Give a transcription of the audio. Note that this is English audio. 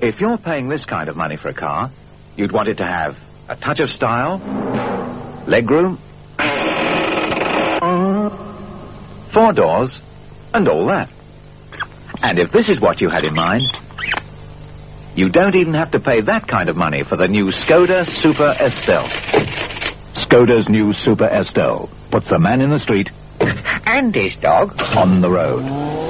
If you're paying this kind of money for a car, you'd want it to have a touch of style, legroom, 4 doors, and all that. And if this is what you had in mind, you don't even have to pay that kind of money for the new Skoda Super Estelle. Skoda's new Super Estelle puts the man in the street and his dog on the road.